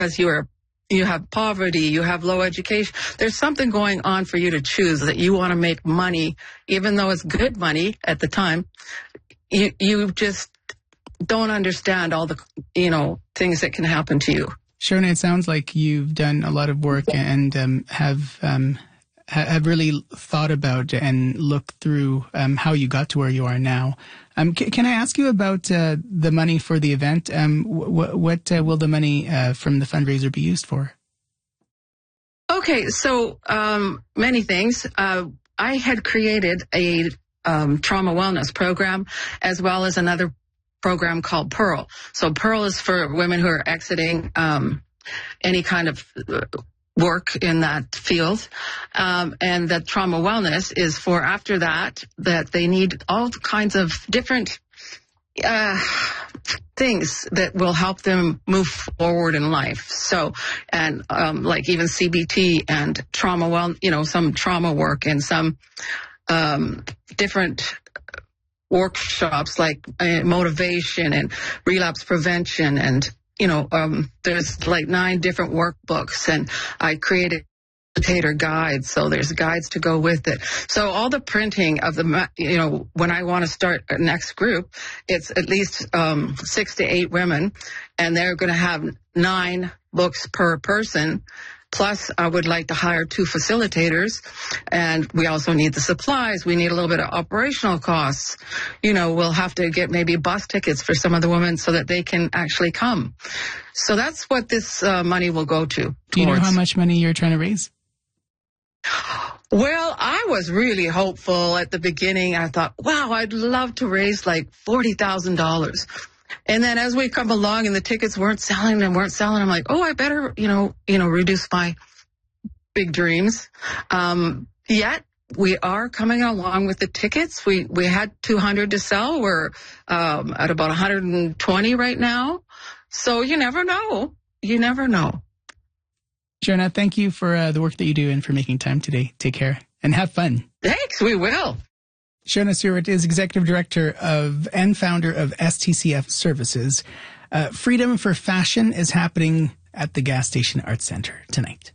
because you have poverty, you have low education. There's something going on for you to choose, that you want to make money, even though it's good money at the time. You just don't understand all the, things that can happen to you. Shona, it sounds like you've done a lot of work and have really thought about and looked through how you got to where you are now. Can I ask you about the money for the event? What will the money from the fundraiser be used for? Okay, so many things. I had created a trauma wellness program, as well as another program called Pearl. So Pearl is for women who are exiting any kind of work in that field, and that trauma wellness is for after that they need all kinds of different things that will help them move forward in life. So, and like even CBT and trauma, some trauma work and some different workshops like motivation and relapse prevention, and there's like 9 different workbooks, and I created facilitator guides, so there's guides to go with it. So all the printing of the, when I want to start a next group, it's at least 6 to 8 women, and they're going to have 9 books per person. Plus, I would like to hire 2 facilitators, and we also need the supplies. We need a little bit of operational costs. We'll have to get maybe bus tickets for some of the women so that they can actually come. So that's what this money will go to. Do you know how much money you're trying to raise? Well, I was really hopeful at the beginning. I thought, wow, I'd love to raise like $40,000. And then as we come along and the tickets weren't selling, I'm like, oh, I better, reduce my big dreams. Yet we are coming along with the tickets. We had 200 to sell. We're at about 120 right now. So you never know. You never know. Shona, thank you for the work that you do and for making time today. Take care and have fun. Thanks. We will. Shona Stewart is Executive Director and founder of STCF Services. Freedom for Fashion is happening at the Gas Station Arts Center tonight.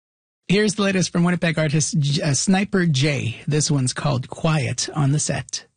Here's the latest from Winnipeg artist Sniper J. This one's called Quiet on the Set.